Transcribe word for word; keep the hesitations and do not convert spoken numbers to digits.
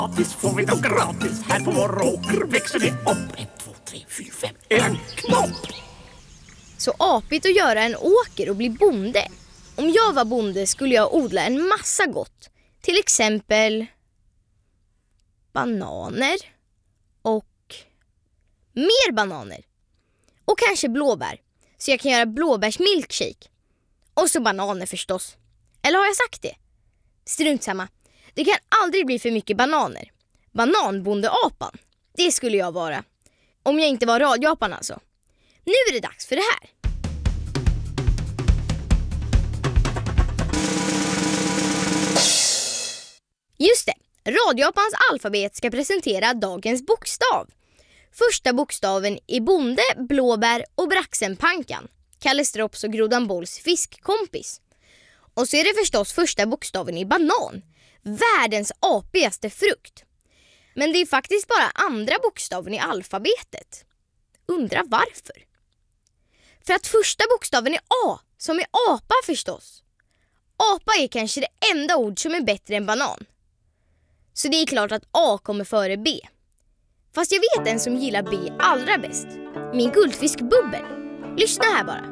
Gratis får vi dem gratis. Här på vår åker växer det upp. Ett, två, tre, fyra, fem. En knopp. Så apigt att göra en åker och bli bonde. Om jag var bonde skulle jag odla en massa gott. Till exempel bananer och mer bananer. Och kanske blåbär. Så jag kan göra blåbärsmilkshake. Och så bananer förstås. Eller har jag sagt det? Strunt samma. Det kan aldrig bli för mycket bananer. Bananbondeapan. Det skulle jag vara. Om jag inte var radioapan alltså. Nu är det dags för det här. Just det. Radioapans alfabet ska presentera dagens bokstav. Första bokstaven är bonde, blåbär och braxenpankan. Kalle Strops och Grodan Bolls fiskkompis. Och så är det förstås första bokstaven i banan. Världens apigaste frukt. Men det är faktiskt bara andra bokstaven i alfabetet. Undrar varför? För att första bokstaven är A, som är apa förstås. Apa är kanske det enda ord som är bättre än banan. Så det är klart att A kommer före B. Fast jag vet en som gillar B allra bäst. Min guldfisk Bubbel. Lyssna här bara.